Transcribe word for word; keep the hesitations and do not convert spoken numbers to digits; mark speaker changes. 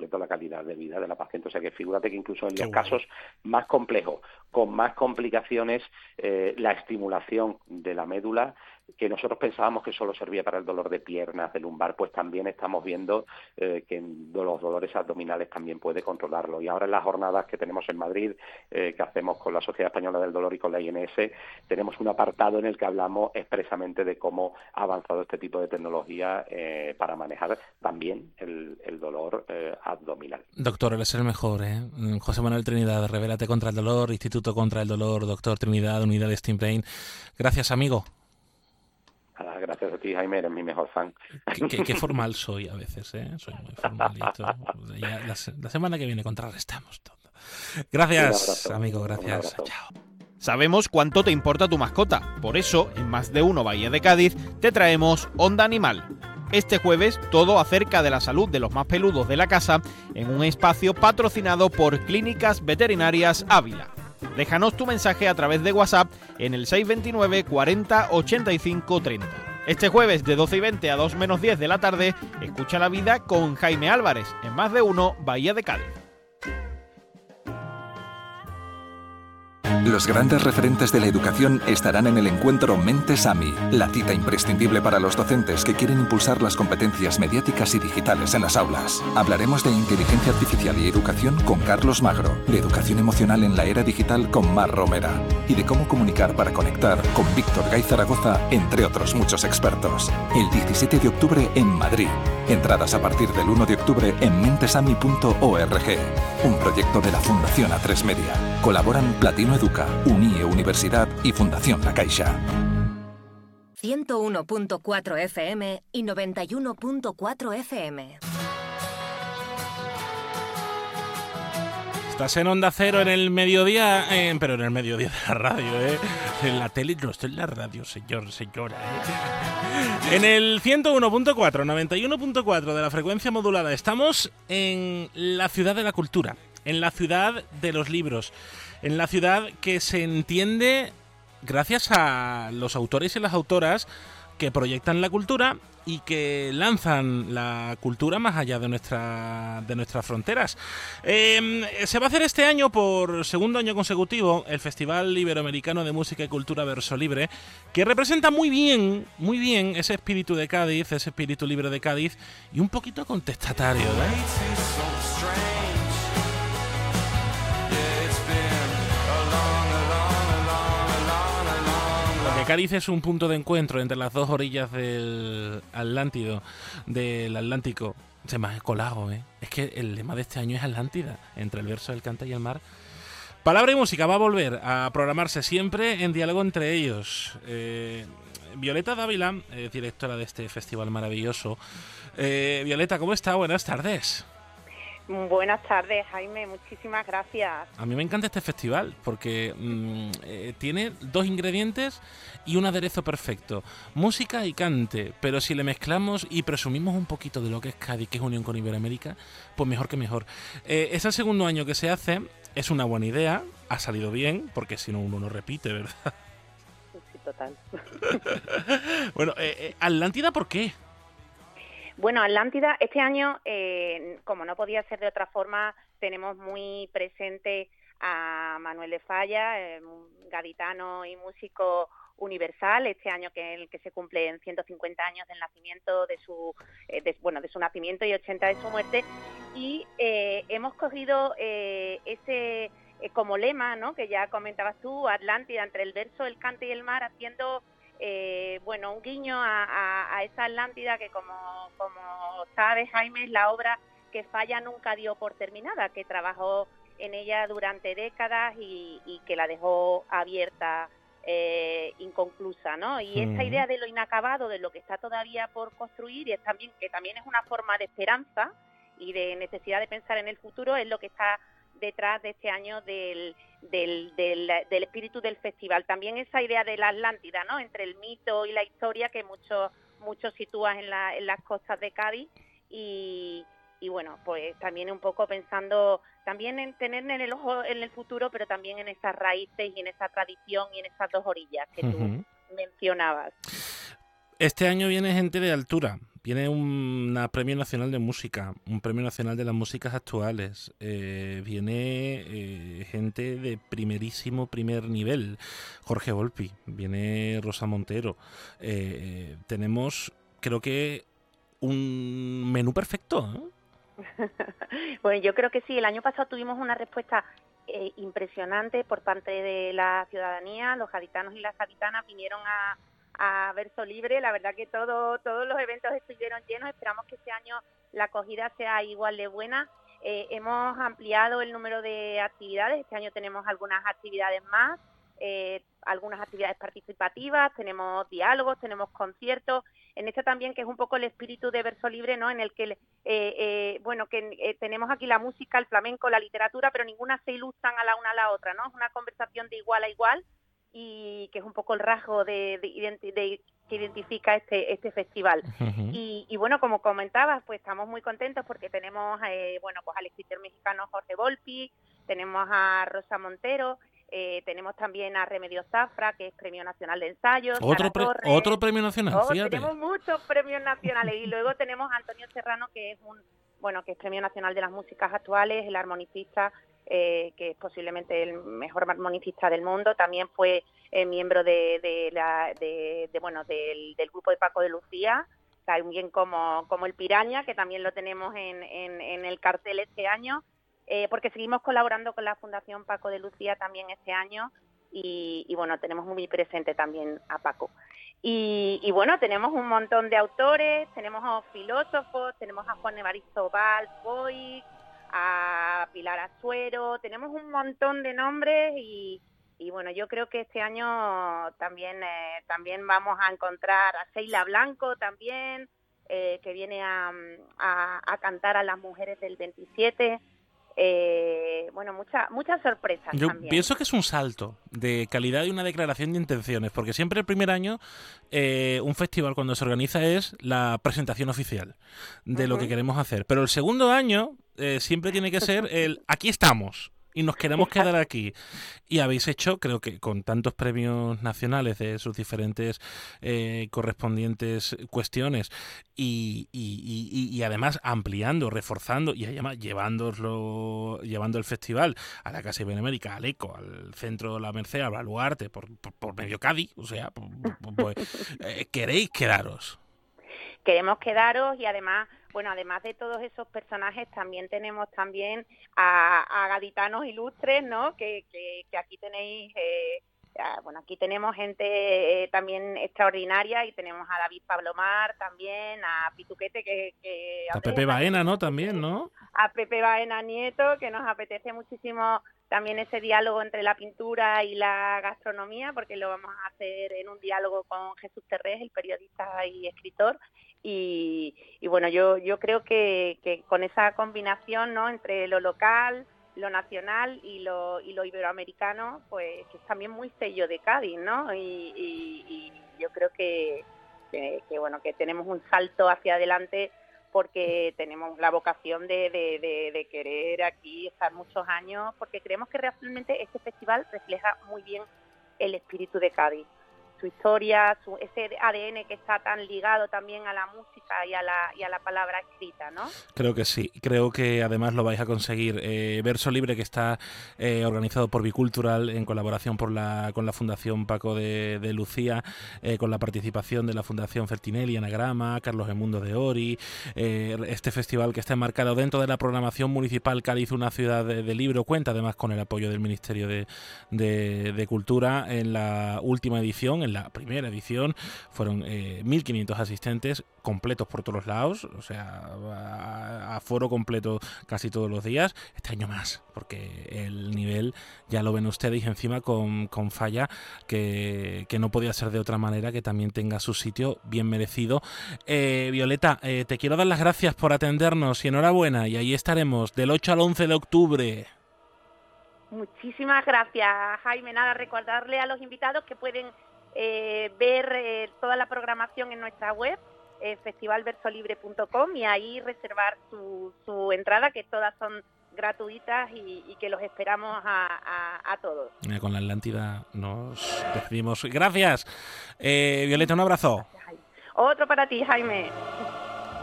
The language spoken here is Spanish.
Speaker 1: cierto, la calidad de vida de la paciente. O sea que figúrate que incluso en los casos más complejos, con más complicaciones, eh, la estimulación de la médula, que nosotros pensábamos que solo servía para el dolor de piernas, de lumbar, pues también estamos viendo eh, que en los dolores abdominales también puede controlarlo. Y ahora en las jornadas que tenemos en Madrid, eh, que hacemos con la Sociedad Española del Dolor y con la I N S, tenemos un apartado en el que hablamos expresamente de cómo ha avanzado este tipo de tecnología eh, para manejar también el, el dolor eh, abdominal.
Speaker 2: Doctor, eres el mejor, ¿eh? José Manuel Trinidad, Revélate contra el Dolor, Instituto contra el Dolor, Doctor Trinidad, Unidad de Steam Brain. Gracias, amigo.
Speaker 1: Gracias a ti, Jaime, eres mi mejor fan.
Speaker 2: Qué, qué, qué formal soy a veces, ¿eh? Soy muy formalito. Ya, la, la semana que viene contrarrestamos todo. Gracias, abrazo, amigo, gracias. Chao.
Speaker 3: Sabemos cuánto te importa tu mascota. Por eso, en Más de Uno Bahía de Cádiz, te traemos Onda Animal. Este jueves, todo acerca de la salud de los más peludos de la casa en un espacio patrocinado por Clínicas Veterinarias Ávila. Déjanos tu mensaje a través de WhatsApp en el seis dos nueve, cuarenta, ochenta y cinco, treinta. Este jueves de doce y veinte a dos menos diez de la tarde, escucha la vida con Jaime Álvarez en Más de Uno Bahía de Cádiz.
Speaker 4: Los grandes referentes de la educación estarán en el encuentro Mentes A M I, la cita imprescindible para los docentes que quieren impulsar las competencias mediáticas y digitales en las aulas. Hablaremos de inteligencia artificial y educación con Carlos Magro, de educación emocional en la era digital con Mar Romera y de cómo comunicar para conectar con Víctor Gay Zaragoza, entre otros muchos expertos. El diecisiete de octubre en Madrid. Entradas a partir del uno de octubre en mentesami punto org. Un proyecto de la Fundación A tres Media. Colaboran Platino Educa, Unie Universidad y Fundación La Caixa.
Speaker 5: ciento uno punto cuatro F M y noventa y uno punto cuatro F M.
Speaker 2: Estás en Onda Cero en el mediodía, eh, pero en el mediodía de la radio, ¿eh? En la tele, no, estoy en la radio, señor, señora, ¿eh? En el ciento uno punto cuatro, noventa y uno punto cuatro de la frecuencia modulada. Estamos en la ciudad de la cultura, en la ciudad de los libros, en la ciudad que se entiende gracias a los autores y las autoras que proyectan la cultura y que lanzan la cultura más allá de nuestra de nuestras fronteras. Eh, se va a hacer este año, por segundo año consecutivo, el Festival Iberoamericano de Música y Cultura Verso Libre, que representa muy bien, muy bien ese espíritu de Cádiz, ese espíritu libre de Cádiz, y un poquito contestatario, ¿eh? Cádiz es un punto de encuentro entre las dos orillas del Atlántico, del Atlántico. Se me ha colado, ¿eh? Es que el lema de este año es Atlántida, entre el verso del cante y el mar. Palabra y música va a volver a programarse siempre en diálogo entre ellos. Eh, Violeta Dávila, eh, directora de este festival maravilloso. Eh, Violeta, ¿cómo está? Buenas tardes.
Speaker 6: Buenas tardes, Jaime, muchísimas gracias.
Speaker 2: A mí me encanta este festival porque mmm, eh, tiene dos ingredientes y un aderezo perfecto, música y cante, pero si le mezclamos y presumimos un poquito de lo que es Cádiz, que es unión con Iberoamérica, pues mejor que mejor. Eh, es el segundo año que se hace, es una buena idea, ha salido bien, porque si no uno no repite, ¿verdad?
Speaker 6: Sí, total.
Speaker 2: Bueno, eh, eh, Atlántida, ¿por qué?
Speaker 6: Bueno, Atlántida, este año, eh, como no podía ser de otra forma, tenemos muy presente a Manuel de Falla, eh, gaditano y músico universal, este año que el que se cumplen ciento cincuenta años del nacimiento de su eh, de, bueno de su nacimiento y ochenta de su muerte, y eh, hemos cogido eh, ese eh, como lema, ¿no?, que ya comentabas tú, Atlántida, entre el verso, el cante y el mar, haciendo Eh, bueno, un guiño a, a, a esa Atlántida que, como, como sabes, Jaime, es la obra que Falla nunca dio por terminada, que trabajó en ella durante décadas y, y que la dejó abierta, eh, inconclusa, ¿no? Y esta idea de lo inacabado, de lo que está todavía por construir, y es también que también es una forma de esperanza y de necesidad de pensar en el futuro, es lo que está detrás de este año del, del, del, del espíritu del festival. También esa idea de la Atlántida, ¿no?, entre el mito y la historia que muchos muchos sitúas en, la, en las costas de Cádiz, y, y bueno, pues también un poco pensando también en tener en el ojo en el futuro, pero también en esas raíces y en esa tradición y en esas dos orillas que tú uh-huh. mencionabas.
Speaker 2: Este año viene gente de altura. Viene un Premio Nacional de Música, un Premio Nacional de las Músicas Actuales. Eh, viene eh, gente de primerísimo primer nivel. Jorge Volpi, viene Rosa Montero. Eh, tenemos, creo que, un menú perfecto, ¿eh?
Speaker 6: Bueno, yo creo que sí. El año pasado tuvimos una respuesta eh, impresionante por parte de la ciudadanía. Los gaditanos y las gaditanas vinieron a a Verso Libre. La verdad que todo, todos los eventos estuvieron llenos. Esperamos que este año la acogida sea igual de buena. Eh, hemos ampliado el número de actividades. Este año tenemos algunas actividades más, eh, algunas actividades participativas, tenemos diálogos, tenemos conciertos. En este también, que es un poco el espíritu de Verso Libre, ¿no? En el que, eh, eh, bueno, que eh, tenemos aquí la música, el flamenco, la literatura, pero ninguna se ilustran a la una a la otra, ¿no? Es una conversación de igual a igual, y que es un poco el rasgo de, de, identi- de que identifica este este festival. Uh-huh. y, y bueno, como comentabas, pues estamos muy contentos porque tenemos eh, bueno pues al escritor mexicano Jorge Volpi, tenemos a Rosa Montero, eh, tenemos también a Remedios Zafra, que es Premio Nacional de Ensayos,
Speaker 2: otro, pre-
Speaker 6: Torres,
Speaker 2: otro premio nacional,
Speaker 6: oh,
Speaker 2: fíjate.
Speaker 6: Tenemos muchos premios nacionales, y luego tenemos a Antonio Serrano, que es un bueno que es Premio Nacional de las Músicas Actuales, el armonicista, Eh, que es posiblemente el mejor armonicista del mundo. También fue eh, miembro de, de la de, de bueno del, del grupo de Paco de Lucía, también como como el Piraña, que también lo tenemos en, en, en el cartel este año, eh, porque seguimos colaborando con la Fundación Paco de Lucía también este año, y, y bueno, tenemos muy presente también a Paco. Y, y bueno, tenemos un montón de autores, tenemos a filósofos, tenemos a Juan Evaristo Valls Boix, a Pilar Azuero, tenemos un montón de nombres, y, y bueno, yo creo que este año también eh, también vamos a encontrar a Sheila Blanco también, eh, que viene a, a, a cantar a las mujeres del veintisiete. Eh, bueno, muchas muchas sorpresas.
Speaker 2: Yo
Speaker 6: también.
Speaker 2: pienso que es un salto de calidad y una declaración de intenciones, porque siempre el primer año eh, un festival, cuando se organiza, es la presentación oficial de uh-huh. lo que queremos hacer, pero el segundo año eh, siempre tiene que ser el aquí estamos y nos queremos quedar aquí. Y habéis hecho, creo que con tantos premios nacionales de sus diferentes eh, correspondientes cuestiones, y, y, y, y además ampliando, reforzando y además llevándoslo, llevando el festival a la Casa Iberoamérica, al ECO, al Centro de la Merced, al Baluarte, por, por, por medio Cádiz, o sea, pues, eh, queréis quedaros.
Speaker 6: Queremos quedaros, y además, bueno, además de todos esos personajes, también tenemos también a, a gaditanos ilustres, ¿no? Que, que, que aquí tenéis, eh, bueno, aquí tenemos gente eh, también extraordinaria, y tenemos a David Pablomar también, a Pituquete, que... que
Speaker 2: a Pepe Baena, ¿no? También, ¿no?
Speaker 6: A Pepe Baena Nieto, que nos apetece muchísimo también ese diálogo entre la pintura y la gastronomía, porque lo vamos a hacer en un diálogo con Jesús Terrés, el periodista y escritor. Y, y bueno, yo yo creo que, que con esa combinación, ¿no?, entre lo local, lo nacional y lo y lo iberoamericano, pues que es también muy sello de Cádiz, ¿no? Y, y, y yo creo que, que, que bueno que tenemos un salto hacia adelante, porque tenemos la vocación de, de, de, de querer aquí estar muchos años, porque creemos que realmente este festival refleja muy bien el espíritu de Cádiz, su historia, su, ese A D N que está tan ligado también a la música y a la, y a la palabra escrita, ¿no?
Speaker 2: Creo que sí, creo que además lo vais a conseguir. Eh, Verso Libre, que está eh, organizado por Bicultural en colaboración por la, con la Fundación Paco de, de Lucía, eh, con la participación de la Fundación Fertinelli, Anagrama, Carlos Emundo de Ori, eh, este festival que está enmarcado dentro de la programación municipal Cádiz, una ciudad de, de libro, cuenta además con el apoyo del Ministerio de, de, de Cultura. En la última edición, en la primera edición, fueron eh, mil quinientos asistentes, completos por todos los lados, o sea, a, a foro completo casi todos los días. Este año más, porque el nivel ya lo ven ustedes, y encima con, con Falla, que, que no podía ser de otra manera, que también tenga su sitio bien merecido. Eh, Violeta, eh, te quiero dar las gracias por atendernos, y enhorabuena, y ahí estaremos del ocho al once de octubre.
Speaker 6: Muchísimas gracias, Jaime. Nada, recordarle a los invitados que pueden eh, ver eh, toda la programación en nuestra web, eh, festival verso libre punto com, y ahí reservar su, su entrada, que todas son gratuitas, y, y que los esperamos a, a, a todos.
Speaker 2: Eh, con la Atlántida nos despedimos. Gracias, eh, Violeta, un abrazo.
Speaker 6: Gracias, Jaime. Otro para ti, Jaime.